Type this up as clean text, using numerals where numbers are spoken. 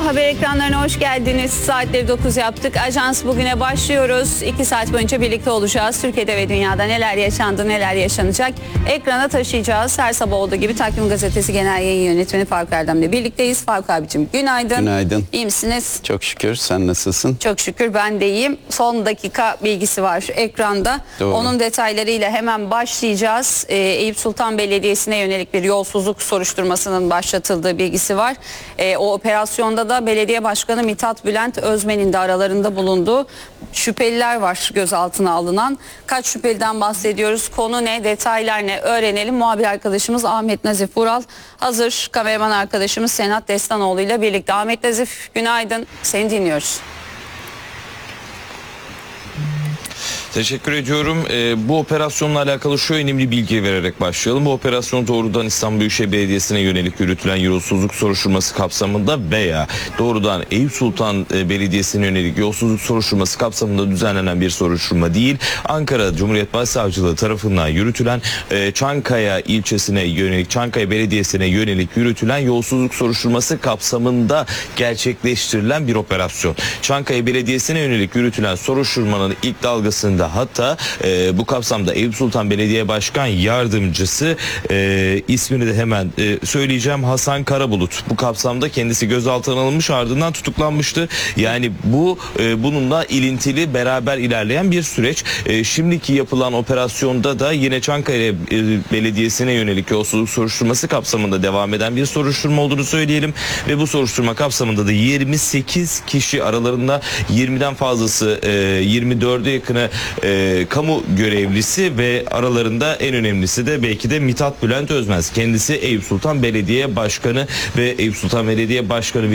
Haber ekranlarına hoş geldiniz. Saatleri 9 yaptık. Ajans bugüne başlıyoruz. 2 saat boyunca birlikte olacağız. Türkiye'de ve dünyada neler yaşandı, neler yaşanacak ekrana taşıyacağız. Her sabah olduğu gibi Takvim Gazetesi Genel Yayın Yönetmeni Faruk Erdem'le birlikteyiz. Faruk abicim günaydın. Günaydın. İyi misiniz? Çok şükür. Sen nasılsın? Çok şükür ben de iyiyim. Son dakika bilgisi var ekranda. Doğru. Onun detaylarıyla hemen başlayacağız. Eyüp Sultan Belediyesi'ne yönelik bir yolsuzluk soruşturmasının başlatıldığı bilgisi var. O operasyonda da belediye başkanı Mithat Bülent Özmen'in de aralarında bulunduğu şüpheliler var gözaltına alınan. Kaç şüpheliden bahsediyoruz? Konu ne? Detaylar ne? Öğrenelim. Muhabir arkadaşımız Ahmet Nazif Vural hazır. Kameraman arkadaşımız Senat Destanoğlu ile birlikte. Ahmet Nazif günaydın. Seni dinliyoruz. Teşekkür ediyorum. Bu operasyonla alakalı şu önemli bilgi vererek başlayalım. Bu operasyon doğrudan İstanbul Büyükşehir Belediyesi'ne yönelik yürütülen yolsuzluk soruşturması kapsamında veya doğrudan Eyüp Sultan Belediyesi'ne yönelik yolsuzluk soruşturması kapsamında düzenlenen bir soruşturma değil. Ankara Cumhuriyet Başsavcılığı tarafından yürütülen Çankaya ilçesine yönelik, Çankaya Belediyesi'ne yönelik yürütülen yolsuzluk soruşturması kapsamında gerçekleştirilen bir operasyon. Çankaya Belediyesi'ne yönelik yürütülen soruşturmanın ilk dalgasında hatta bu kapsamda Eyüp Sultan Belediye Başkan Yardımcısı ismini de hemen söyleyeceğim, Hasan Karabulut. Bu kapsamda kendisi gözaltına alınmış, ardından tutuklanmıştı. Yani bu bununla ilintili beraber ilerleyen bir süreç. Şimdiki yapılan operasyonda da yine Çankaya Belediyesi'ne yönelik yolsuzluk soruşturması kapsamında devam eden bir soruşturma olduğunu söyleyelim ve bu soruşturma kapsamında da 28 kişi, aralarında 20'den fazlası 24'e yakını kamu görevlisi ve aralarında en önemlisi de belki de Mithat Bülent Özmen. Kendisi Eyüp Sultan Belediye Başkanı ve Eyüp Sultan Belediye Başkanı